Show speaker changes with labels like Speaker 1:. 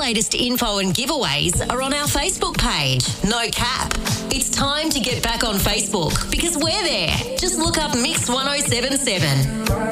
Speaker 1: latest info and giveaways are on our Facebook page. No cap. It's time to get back on Facebook because we're there. Just look up Mix 1077.